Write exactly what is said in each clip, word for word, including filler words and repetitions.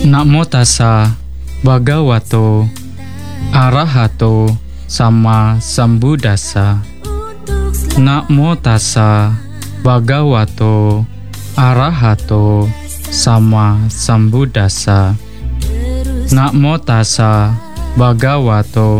Namo tassa bhagavato arahato sama sambuddhassa. Namo tassa bhagavato arahato sama sambuddhassa. Namo tassa bhagavato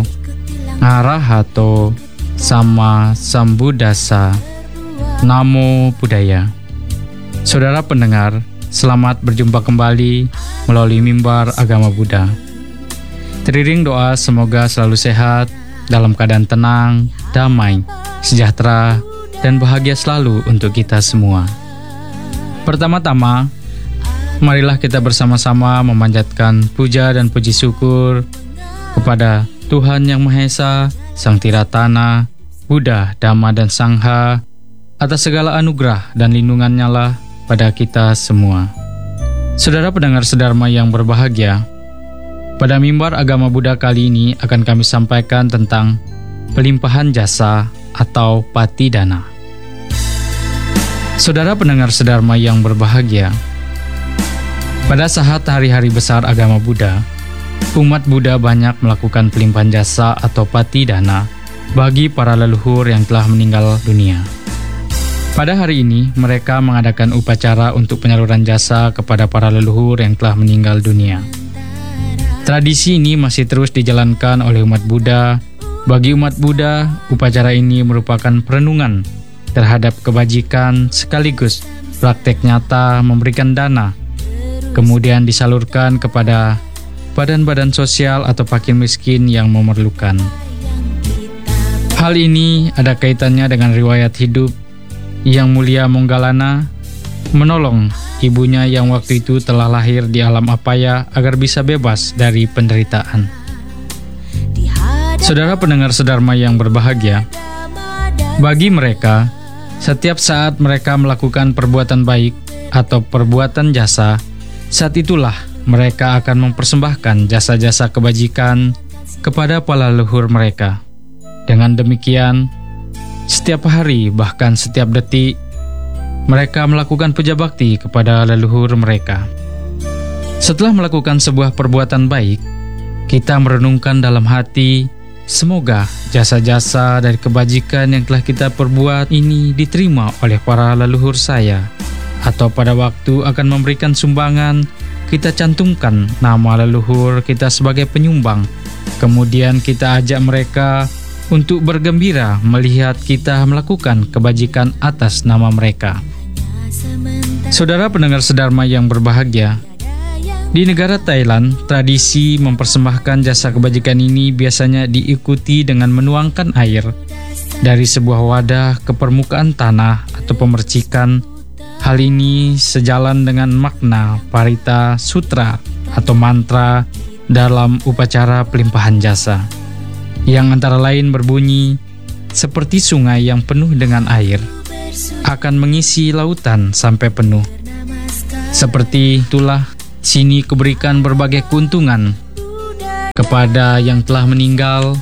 arahato sama sambuddhassa. Namo Buddhaya. Saudara pendengar, selamat berjumpa kembali melalui mimbar agama Buddha. Teriring doa semoga selalu sehat, dalam keadaan tenang, damai, sejahtera, dan bahagia selalu untuk kita semua. Pertama-tama, marilah kita bersama-sama memanjatkan puja dan puji syukur kepada Tuhan Yang Maha Esa, Sang Tiratana, Buddha, Dhamma, dan Sangha atas segala anugerah dan lindungannya lah pada kita semua. Saudara pendengar sedharma yang berbahagia, pada mimbar agama Buddha kali ini akan kami sampaikan tentang pelimpahan jasa atau patidana. Saudara pendengar sedharma yang berbahagia, pada saat hari-hari besar agama Buddha, umat Buddha banyak melakukan pelimpahan jasa atau patidana bagi para leluhur yang telah meninggal dunia. Pada hari ini, mereka mengadakan upacara untuk penyaluran jasa kepada para leluhur yang telah meninggal dunia. Tradisi ini masih terus dijalankan oleh umat Buddha. Bagi umat Buddha, upacara ini merupakan perenungan terhadap kebajikan sekaligus praktek nyata memberikan dana, kemudian disalurkan kepada badan-badan sosial atau fakir miskin yang memerlukan. Hal ini ada kaitannya dengan riwayat hidup Yang Mulia Moggallana menolong ibunya yang waktu itu telah lahir di alam apaya agar bisa bebas dari penderitaan. Saudara pendengar sedharma yang berbahagia, bagi mereka, setiap saat mereka melakukan perbuatan baik atau perbuatan jasa, saat itulah mereka akan mempersembahkan jasa-jasa kebajikan kepada para leluhur mereka. Dengan demikian, setiap hari, bahkan setiap detik, mereka melakukan puja bakti kepada leluhur mereka. Setelah melakukan sebuah perbuatan baik, kita merenungkan dalam hati, semoga jasa-jasa dari kebajikan yang telah kita perbuat ini diterima oleh para leluhur saya. Atau pada waktu akan memberikan sumbangan, kita cantumkan nama leluhur kita sebagai penyumbang. Kemudian kita ajak mereka untuk bergembira melihat kita melakukan kebajikan atas nama mereka. Saudara pendengar sedharma yang berbahagia, di negara Thailand, tradisi mempersembahkan jasa kebajikan ini biasanya diikuti dengan menuangkan air dari sebuah wadah ke permukaan tanah atau pemercikan. Hal ini sejalan dengan makna Parita Sutra atau mantra dalam upacara pelimpahan jasa, yang antara lain berbunyi, seperti sungai yang penuh dengan air, akan mengisi lautan sampai penuh. Seperti itulah, sini kuberikan berbagai keuntungan kepada yang telah meninggal.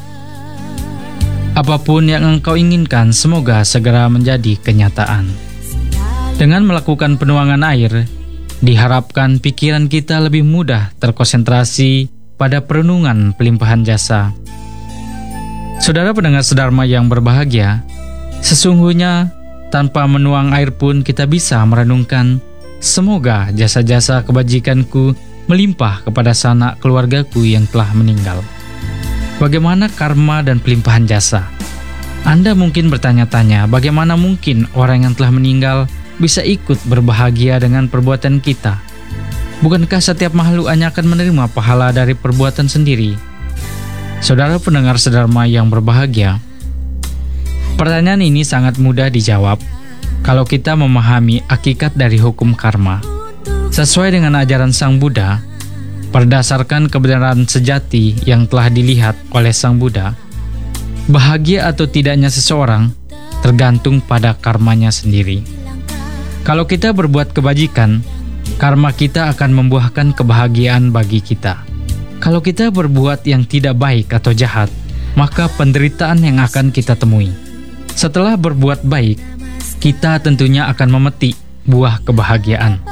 Apapun yang engkau inginkan, semoga segera menjadi kenyataan. Dengan melakukan penuangan air, diharapkan pikiran kita lebih mudah terkonsentrasi pada perenungan pelimpahan jasa. Saudara pendengar sedharma yang berbahagia, sesungguhnya tanpa menuang air pun kita bisa merenungkan, semoga jasa-jasa kebajikanku melimpah kepada sanak keluargaku yang telah meninggal. Bagaimana karma dan pelimpahan jasa? Anda mungkin bertanya-tanya, bagaimana mungkin orang yang telah meninggal bisa ikut berbahagia dengan perbuatan kita? Bukankah setiap makhluk hanya akan menerima pahala dari perbuatan sendiri? Saudara pendengar sedharma yang berbahagia, pertanyaan ini sangat mudah dijawab kalau kita memahami hakikat dari hukum karma. Sesuai dengan ajaran Sang Buddha, berdasarkan kebenaran sejati yang telah dilihat oleh Sang Buddha, bahagia atau tidaknya seseorang tergantung pada karmanya sendiri. Kalau kita berbuat kebajikan, karma kita akan membuahkan kebahagiaan bagi kita. Kalau kita berbuat yang tidak baik atau jahat, maka penderitaan yang akan kita temui. Setelah berbuat baik, kita tentunya akan memetik buah kebahagiaan.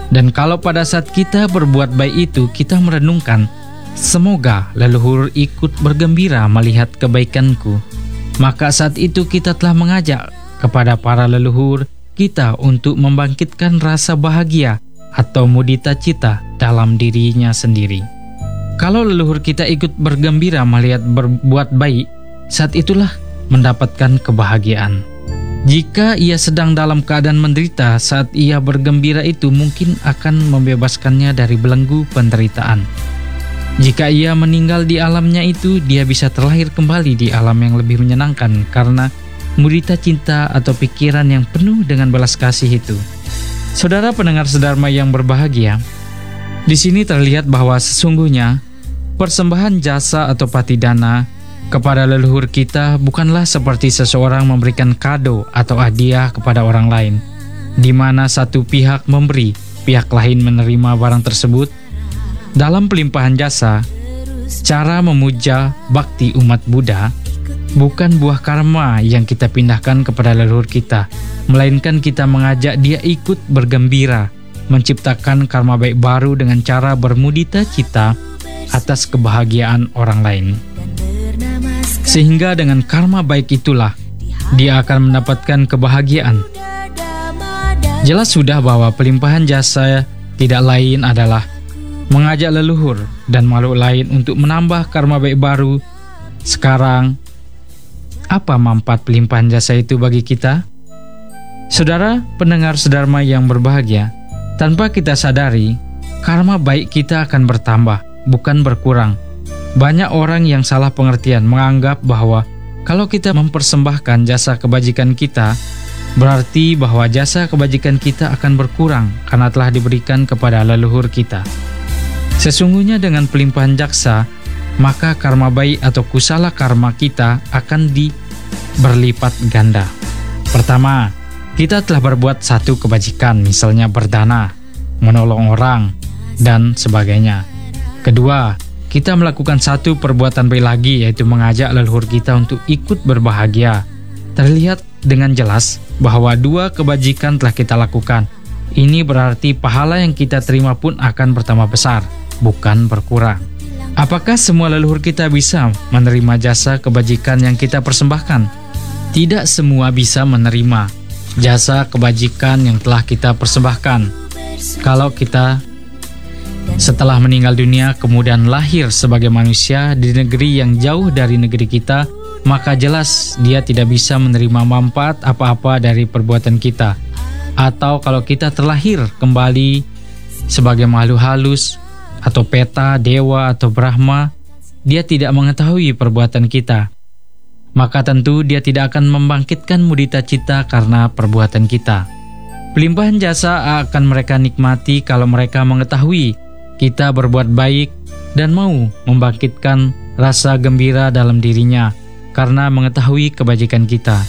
Dan kalau pada saat kita berbuat baik itu kita merenungkan, semoga leluhur ikut bergembira melihat kebaikanku, maka saat itu kita telah mengajak kepada para leluhur kita untuk membangkitkan rasa bahagia atau mudita cita dalam dirinya sendiri. Kalau leluhur kita ikut bergembira melihat berbuat baik, saat itulah mendapatkan kebahagiaan. Jika ia sedang dalam keadaan menderita, saat ia bergembira itu mungkin akan membebaskannya dari belenggu penderitaan. Jika ia meninggal di alamnya itu, dia bisa terlahir kembali di alam yang lebih menyenangkan karena mudita cinta atau pikiran yang penuh dengan belas kasih itu. Saudara pendengar sedharma yang berbahagia, di sini terlihat bahwa sesungguhnya persembahan jasa atau patidana kepada leluhur kita bukanlah seperti seseorang memberikan kado atau hadiah kepada orang lain, di mana satu pihak memberi, pihak lain menerima barang tersebut. Dalam pelimpahan jasa, cara memuja bakti umat Buddha bukan buah karma yang kita pindahkan kepada leluhur kita, melainkan kita mengajak dia ikut bergembira, menciptakan karma baik baru dengan cara bermudita cita atas kebahagiaan orang lain. Sehingga dengan karma baik itulah dia akan mendapatkan kebahagiaan. Jelas sudah bahwa pelimpahan jasa tidak lain adalah mengajak leluhur dan makhluk lain untuk menambah karma baik baru. Sekarang, apa manfaat pelimpahan jasa itu bagi kita? Saudara pendengar sedharma yang berbahagia, tanpa kita sadari, karma baik kita akan bertambah, bukan berkurang. Banyak orang yang salah pengertian menganggap bahwa kalau kita mempersembahkan jasa kebajikan kita, berarti bahwa jasa kebajikan kita akan berkurang karena telah diberikan kepada leluhur kita. Sesungguhnya dengan pelimpahan jaksa, maka karma baik atau kusala karma kita akan di berlipat ganda. Pertama, kita telah berbuat satu kebajikan, misalnya berdana, menolong orang, dan sebagainya. Kedua, kita melakukan satu perbuatan baik lagi, yaitu mengajak leluhur kita untuk ikut berbahagia. Terlihat dengan jelas bahwa dua kebajikan telah kita lakukan. Ini berarti pahala yang kita terima pun akan bertambah besar, bukan berkurang. Apakah semua leluhur kita bisa menerima jasa kebajikan yang kita persembahkan? Tidak semua bisa menerima jasa kebajikan yang telah kita persembahkan. Kalau kita setelah meninggal dunia kemudian lahir sebagai manusia di negeri yang jauh dari negeri kita, maka jelas dia tidak bisa menerima manfaat apa-apa dari perbuatan kita. Atau kalau kita terlahir kembali sebagai makhluk halus atau peta, dewa atau Brahma, dia tidak mengetahui perbuatan kita. Maka tentu dia tidak akan membangkitkan mudita cita karena perbuatan kita. Pelimpahan jasa akan mereka nikmati kalau mereka mengetahui kita berbuat baik dan mau membangkitkan rasa gembira dalam dirinya karena mengetahui kebajikan kita.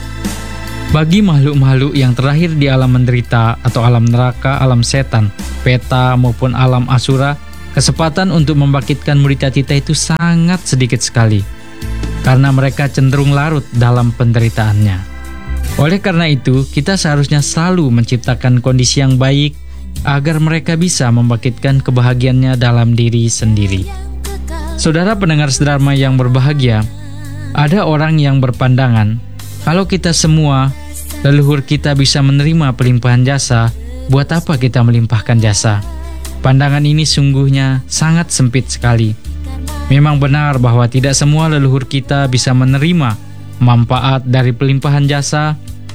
Bagi makhluk-makhluk yang terlahir di alam menderita atau alam neraka, alam setan, peta maupun alam asura, kesempatan untuk membangkitkan mudita cita itu sangat sedikit sekali karena mereka cenderung larut dalam penderitaannya. Oleh karena itu, kita seharusnya selalu menciptakan kondisi yang baik agar mereka bisa membangkitkan kebahagiaannya dalam diri sendiri. Saudara pendengar sedharma yang berbahagia, ada orang yang berpandangan kalau kita semua leluhur kita bisa menerima pelimpahan jasa, buat apa kita melimpahkan jasa? Pandangan ini sungguhnya sangat sempit sekali. Memang benar bahwa tidak semua leluhur kita bisa menerima manfaat dari pelimpahan jasa,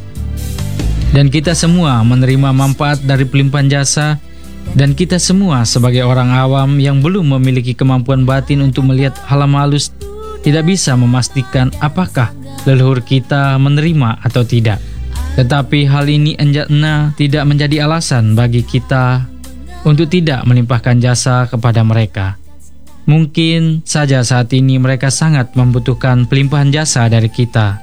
dan kita semua menerima manfaat dari pelimpahan jasa, dan kita semua sebagai orang awam yang belum memiliki kemampuan batin untuk melihat alam halus tidak bisa memastikan apakah leluhur kita menerima atau tidak. Tetapi hal ini enjana tidak menjadi alasan bagi kita untuk tidak melimpahkan jasa kepada mereka. Mungkin saja saat ini mereka sangat membutuhkan pelimpahan jasa dari kita.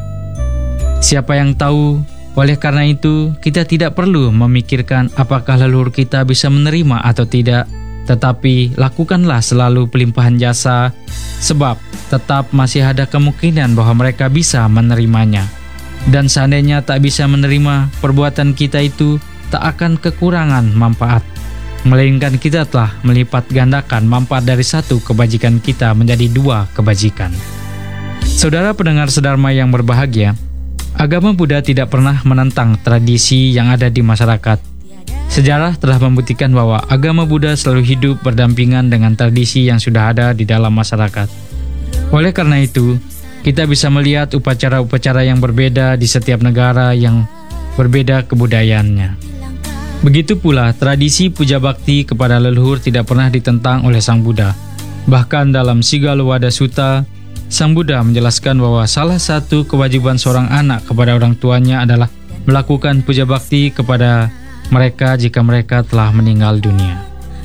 Siapa yang tahu? Oleh karena itu, kita tidak perlu memikirkan apakah leluhur kita bisa menerima atau tidak, tetapi lakukanlah selalu pelimpahan jasa, sebab tetap masih ada kemungkinan bahwa mereka bisa menerimanya. Dan seandainya tak bisa menerima perbuatan kita itu, tak akan kekurangan manfaat, melainkan kita telah melipat gandakan manfaat dari satu kebajikan kita menjadi dua kebajikan. Saudara pendengar Sedharma yang berbahagia, agama Buddha tidak pernah menentang tradisi yang ada di masyarakat. Sejarah telah membuktikan bahwa agama Buddha selalu hidup berdampingan dengan tradisi yang sudah ada di dalam masyarakat. Oleh karena itu, kita bisa melihat upacara-upacara yang berbeda di setiap negara yang berbeda kebudayaannya. Begitu pula tradisi puja bakti kepada leluhur tidak pernah ditentang oleh Sang Buddha. Bahkan dalam Sigalowada Sutta, Sang Buddha menjelaskan bahwa salah satu kewajiban seorang anak kepada orang tuanya adalah melakukan puja bakti kepada mereka jika mereka telah meninggal dunia.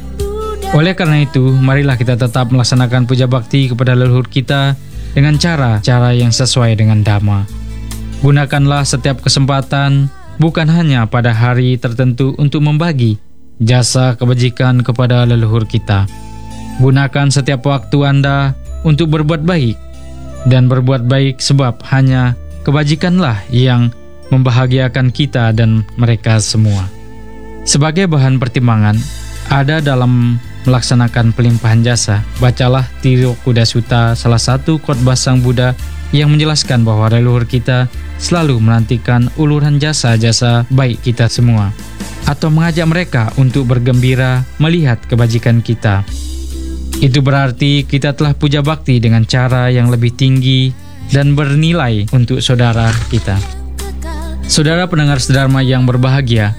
Oleh karena itu, marilah kita tetap melaksanakan puja bakti kepada leluhur kita dengan cara-cara yang sesuai dengan Dhamma. Gunakanlah setiap kesempatan, bukan hanya pada hari tertentu, untuk membagi jasa kebajikan kepada leluhur kita. Gunakan setiap waktu Anda untuk berbuat baik, dan berbuat baik sebab hanya kebajikanlah yang membahagiakan kita dan mereka semua. Sebagai bahan pertimbangan, ada dalam melaksanakan pelimpahan jasa, bacalah Tirokuda Sutta, salah satu khotbah Sang Buddha yang menjelaskan bahwa leluhur kita selalu menantikan uluran jasa-jasa baik kita semua, atau mengajak mereka untuk bergembira melihat kebajikan kita. Itu berarti kita telah puja bakti dengan cara yang lebih tinggi dan bernilai untuk saudara kita. Saudara pendengar Sedharma yang berbahagia,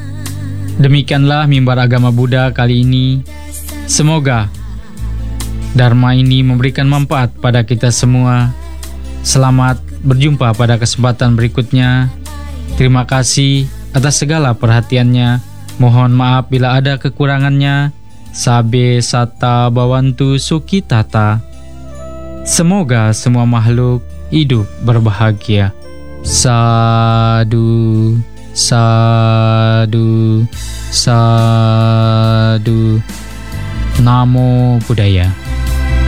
demikianlah mimbar agama Buddha kali ini. Semoga Dharma ini memberikan manfaat pada kita semua. Selamat berjumpa pada kesempatan berikutnya. Terima kasih atas segala perhatiannya. Mohon maaf bila ada kekurangannya. Sabe sata bawantu sukitata. Semoga semua makhluk hidup berbahagia. Sadu, sadu, sadu. Namo Buddhaya.